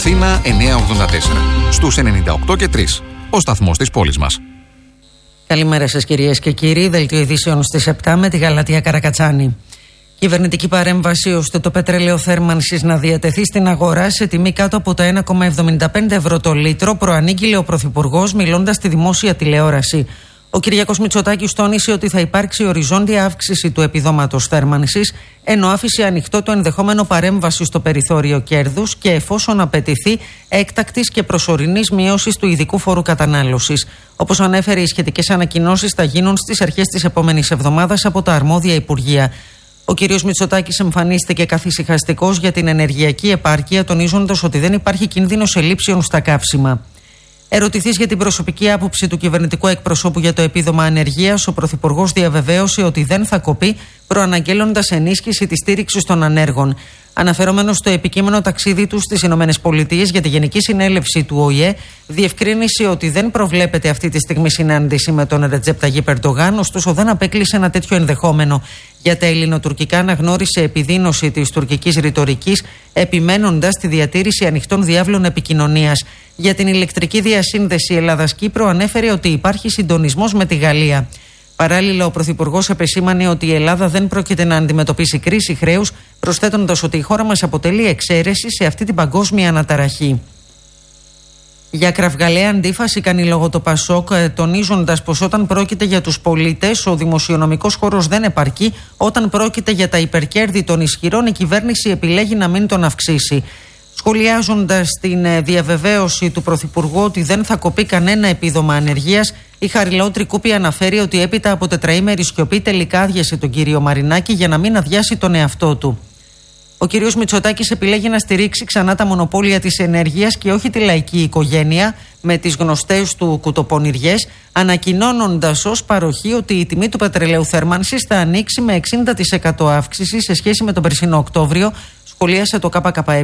Αθήνα 984. Στους 98 και 3. Ο σταθμός της πόλης μας. Καλημέρα σας κυρίες και κύριοι. Δελτίο ειδήσεων στις 7 με τη Γαλατεία Καρακατσάνη. Κυβερνητική παρέμβαση ώστε το πετρέλαιο θέρμανσης να διατεθεί στην αγορά σε τιμή κάτω από τα 1,75 ευρώ το λίτρο, προανήγγειλε ο Πρωθυπουργός μιλώντας στη δημόσια τηλεόραση. Ο Κυριάκος Μητσοτάκης τόνισε ότι θα υπάρξει οριζόντια αύξηση του επιδόματος θέρμανσης, ενώ άφησε ανοιχτό το ενδεχόμενο παρέμβαση στο περιθώριο κέρδους και εφόσον απαιτηθεί έκτακτης και προσωρινής μείωσης του ειδικού φόρου κατανάλωσης. Όπως ανέφερε, οι σχετικές ανακοινώσεις θα γίνουν στις αρχές της επόμενης εβδομάδας από τα αρμόδια υπουργεία. Ο κ. Μητσοτάκης εμφανίστηκε καθησυχαστικός για την ενεργειακή επάρκεια, τονίζοντας ότι δεν υπάρχει κίνδυνος ελλείψεων στα καύσιμα. Ερωτηθείς για την προσωπική άποψη του κυβερνητικού εκπροσώπου για το επίδομα ανεργίας, ο Πρωθυπουργός διαβεβαίωσε ότι δεν θα κοπεί, προαναγγέλλοντας ενίσχυση της στήριξης των ανέργων. Αναφερόμενος στο επικείμενο ταξίδι του στις ΗΠΑ για τη Γενική Συνέλευση του ΟΗΕ, διευκρίνησε ότι δεν προβλέπεται αυτή τη στιγμή συνάντηση με τον Ρετζέπ Ταγιίπ Ερντογάν, ωστόσο δεν απέκλεισε ένα τέτοιο ενδεχόμενο. Για τα ελληνοτουρκικά αναγνώρισε επιδείνωση της τουρκικής ρητορικής, επιμένοντας τη διατήρηση ανοιχτών διάβλων επικοινωνίας. Για την ηλεκτρική διασύνδεση Ελλάδας-Κύπρο ανέφερε ότι υπάρχει συντονισμός με τη Γαλλία. Παράλληλα, ο Πρωθυπουργός επεσήμανε ότι η Ελλάδα δεν πρόκειται να αντιμετωπίσει κρίση χρέους, προσθέτοντας ότι η χώρα μας αποτελεί εξαίρεση σε αυτή την παγκόσμια αναταραχή. Για κραυγαλαία αντίφαση κάνει λόγο το ΠΑΣΟΚ, τονίζοντας πως όταν πρόκειται για τους πολίτες, ο δημοσιονομικός χώρος δεν επαρκεί. Όταν πρόκειται για τα υπερκέρδη των ισχυρών, η κυβέρνηση επιλέγει να μην τον αυξήσει. Σχολιάζοντας την διαβεβαίωση του Πρωθυπουργού ότι δεν θα κοπεί κανένα επίδομα ανεργίας, η Χαριλάου Τρικούπη αναφέρει ότι έπειτα από τετραήμερη σιωπή τελικά άδειασε τον κύριο Μαρινάκη για να μην αδειάσει τον εαυτό του. Ο κύριος Μητσοτάκης επιλέγει να στηρίξει ξανά τα μονοπόλια της ενέργειας και όχι τη λαϊκή οικογένεια με τις γνωστές του κουτοπονηριές, ανακοινώνοντας ως παροχή ότι η τιμή του πετρελαίου θέρμανσης θα ανοίξει με 60% αύξηση σε σχέση με τον περσινό Οκτώβριο, σχολίασε το ΚΚΕ.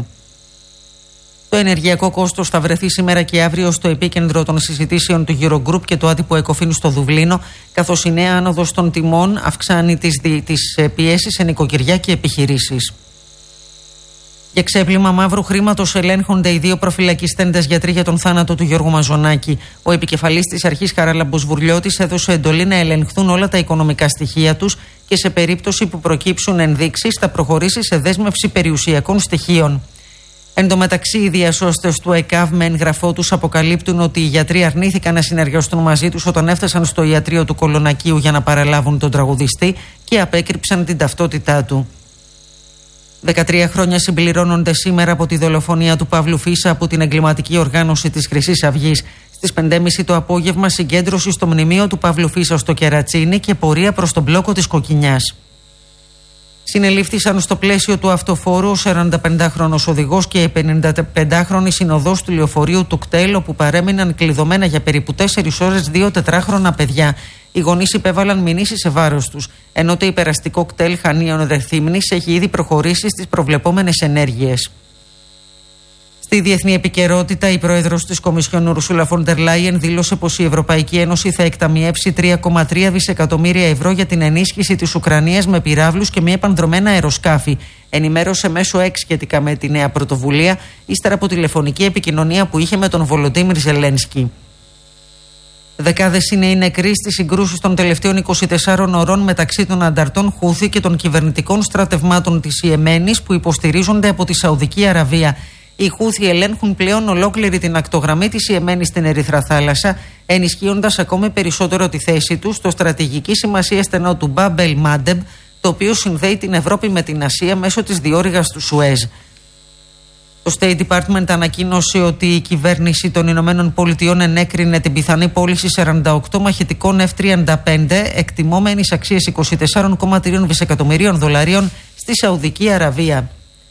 Το ενεργειακό κόστος θα βρεθεί σήμερα και αύριο στο επίκεντρο των συζητήσεων του Eurogroup και του άτυπου ΕΚΟΦΗΝ στο Δουβλίνο, καθώς η νέα άνοδος των τιμών αυξάνει τις πιέσεις σε νοικοκυριά και επιχειρήσεις. Για ξέπλυμα μαύρου χρήματος ελέγχονται οι δύο προφυλακιστέντες γιατροί για τον θάνατο του Γιώργου Μαζονάκη. Ο επικεφαλής της αρχής Χαράλαμπος Βουρλιώτης έδωσε εντολή να ελεγχθούν όλα τα οικονομικά στοιχεία τους και σε περίπτωση που προκύψουν ενδείξεις θα προχωρήσει σε δέσμευση περιουσιακών στοιχείων. Εν τω μεταξύ, οι διασώστες του ΕΚΑΒ με έγγραφό τους αποκαλύπτουν ότι οι γιατροί αρνήθηκαν να συνεργαστούν μαζί τους όταν έφτασαν στο ιατρείο του Κολονακίου για να παραλάβουν τον τραγουδιστή και απέκρυψαν την ταυτότητά του. 13 χρόνια συμπληρώνονται σήμερα από τη δολοφονία του Παύλου Φίσα από την εγκληματική οργάνωση της Χρυσής Αυγής. Στις 5.30 το απόγευμα, συγκέντρωση στο μνημείο του Παύλου Φίσα στο Κερατσίνι και πορεία προς τον μπλόκο της Κοκκινιάς. Συνελήφθησαν στο πλαίσιο του αυτοφόρου ο 45χρονος οδηγός και η 55χρονη συνοδός του λεωφορείου του ΚΤΕΛ, όπου παρέμειναν κλειδωμένα για περίπου 4 ώρες 2 τετράχρονα παιδιά. Οι γονείς υπέβαλαν μηνύσεις σε βάρος τους, ενώ το υπεραστικό κτέλ Χανίων Ρεθύμνης έχει ήδη προχωρήσει στις προβλεπόμενες ενέργειες. Στη διεθνή επικαιρότητα, η πρόεδρος της Κομισιόν Ουρσούλα φον ντερ Λάιεν δήλωσε πως η Ευρωπαϊκή Ένωση θα εκταμιεύσει 3,3 δισεκατομμύρια ευρώ για την ενίσχυση της Ουκρανίας με πυράβλους και μη επανδρομένα αεροσκάφη. Ενημέρωσε μέσω X σχετικά με τη νέα πρωτοβουλία, ύστερα από τηλεφωνική επικοινωνία που είχε με τον Βολοντίμιρ Ζελένσκι. Δεκάδες είναι οι νεκροί στις συγκρούσεις των τελευταίων 24 ωρών μεταξύ των ανταρτών Χούθη και των κυβερνητικών στρατευμάτων της Ιεμένης που υποστηρίζονται από τη Σαουδική Αραβία. Οι Χούθη ελέγχουν πλέον ολόκληρη την ακτογραμμή της Ιεμένης στην Ερυθρά Θάλασσα, ενισχύοντας ακόμη περισσότερο τη θέση τους στο στρατηγική σημασία στενό του Μπαμπ ελ Μάντεμπ, το οποίο συνδέει την Ευρώπη με την Ασία μέσω της διόρυγας του Σουέζ. Το State Department ανακοίνωσε ότι η κυβέρνηση των Ηνωμένων Πολιτειών ενέκρινε την πιθανή πώληση 48 μαχητικών F-35 εκτιμόμενης αξίας 24,3 δισεκατομμυρίων δολαρίων στη Σαουδική Αραβία.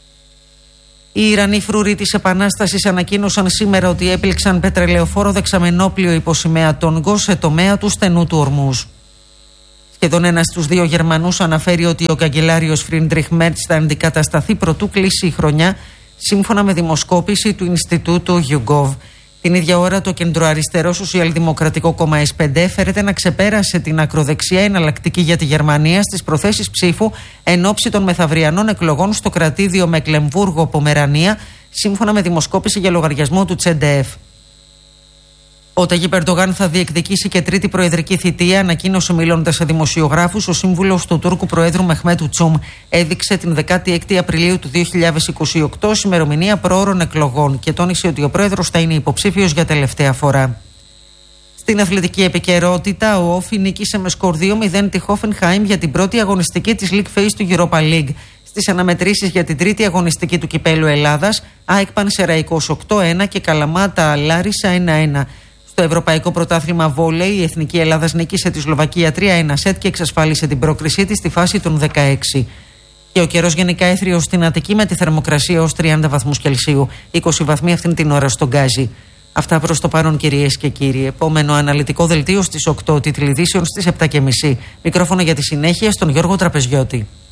Οι Ιρανοί φρουροί της Επανάστασης ανακοίνωσαν σήμερα ότι έπληξαν πετρελαιοφόρο δεξαμενόπλιο υπό σημαία Τόνγκο σε τομέα του στενού του Ορμούζ. Σχεδόν ένας στους δύο Γερμανούς αναφέρει ότι ο καγκελάριος Φρίντριχ Μέρτς θα αντικατασταθεί προτού κλείσει η χρονιά, σύμφωνα με δημοσκόπηση του Ινστιτούτου YouGov. Την ίδια ώρα, το κεντροαριστερό Σοσιαλδημοκρατικό Κόμμα SPD φέρεται να ξεπέρασε την ακροδεξιά εναλλακτική για τη Γερμανία στις προθέσεις ψήφου εν ώψη των μεθαυριανών εκλογών στο κρατήδιο Μεκλεμβούργο-Πομερανία, σύμφωνα με δημοσκόπηση για λογαριασμό του Τσεντεεφ. Ο Ταγίπ Ερντογάν θα διεκδικήσει και τρίτη προεδρική θητεία, ανακοίνωσε μιλώντας σε δημοσιογράφους. Ο σύμβουλος του Τούρκου Προέδρου Μεχμέτ Τσούμ έδειξε την 16η Απριλίου του 2028 ως ημερομηνία προώρων εκλογών και τόνισε ότι ο πρόεδρος θα είναι υποψήφιος για τελευταία φορά. Στην αθλητική επικαιρότητα, ο Όφι νίκησε με σκορ 2-0 τη Hoffenheim για την πρώτη αγωνιστική της League Phase του Europa League. Στις αναμετρήσεις για την τρίτη αγωνιστική του Κυπέλλου Ελλάδας, ΑΕΚ Πανσεραϊκός 8-1 και Καλαμάτα Λάρισα 1-1. Στο Ευρωπαϊκό Πρωτάθλημα Βόλεϊ, η Εθνική Ελλάδας νίκησε τη Σλοβακία 3-1 σετ και εξασφάλισε την πρόκρισή της στη φάση των 16. Και ο καιρός γενικά έθριος στην Αττική με τη θερμοκρασία ως 30 βαθμούς Κελσίου, 20 βαθμοί αυτήν την ώρα στον Γκάζι. Αυτά προς το παρόν, κυρίες και κύριοι. Επόμενο αναλυτικό δελτίο στις 8, τίτλοι ειδήσεων στις 7.30. Μικρόφωνο για τη συνέχεια στον Γιώργο Τραπεζιώτη.